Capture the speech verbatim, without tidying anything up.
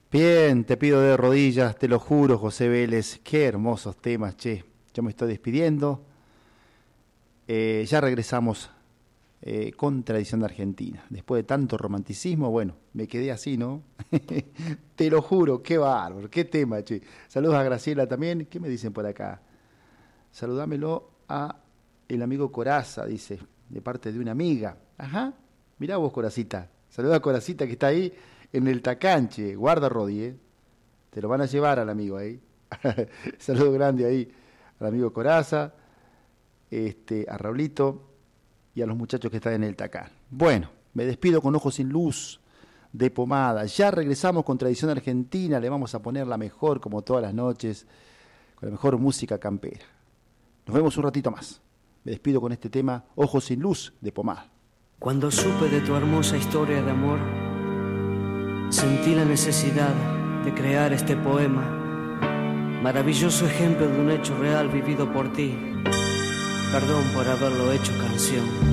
Bien, te pido de rodillas, te lo juro, José Vélez. Qué hermosos temas, che. Yo me estoy despidiendo. Eh, ya regresamos eh, con Tradición de Argentina. Después de tanto romanticismo, bueno, me quedé así, ¿no? Te lo juro, qué bárbaro, qué tema, che. Saludos a Graciela también. ¿Qué me dicen por acá? Saludámelo a el amigo Coraza, dice, de parte de una amiga. Ajá, mirá vos, Coracita. Saluda a Coracita que está ahí en el Tacanche. Guarda, Rodi, ¿eh? Te lo van a llevar al amigo ahí. Saludo grande ahí al amigo Coraza, este, a Raulito y a los muchachos que están en el Tacán. Bueno, me despido con Ojos sin Luz de Pomada. Ya regresamos con Tradición Argentina. Le vamos a poner la mejor, como todas las noches, con la mejor música campera. Nos vemos un ratito más. Me despido con este tema, Ojos sin Luz de Pomada. Cuando supe de tu hermosa historia de amor, sentí la necesidad de crear este poema, maravilloso ejemplo de un hecho real vivido por ti. Perdón por haberlo hecho canción.